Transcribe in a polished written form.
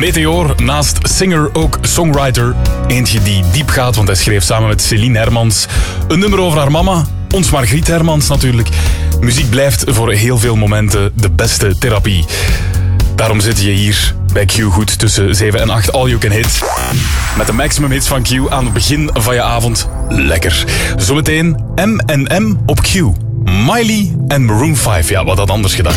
Meteor, naast singer ook songwriter. Eentje die diep gaat, want hij schreef samen met Céline Hermans een nummer over haar mama. Ons Margriet Hermans natuurlijk. Muziek blijft voor heel veel momenten de beste therapie. Daarom zit je hier bij Q goed tussen 7 en 8 All You Can Hit. Met de maximum hits van Q aan het begin van je avond. Lekker. Zometeen M&M op Q. Miley en Maroon 5. Ja, wat had anders gedacht.